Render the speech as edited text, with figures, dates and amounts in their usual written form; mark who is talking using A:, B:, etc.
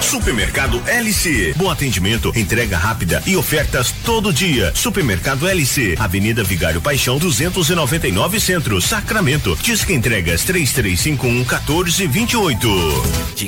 A: Supermercado LC. Bom atendimento, entrega rápida e ofertas todo dia. Supermercado LC, Avenida Vigário Paixão 299 Centro, Sacramento. Disque entregas 3351 1428.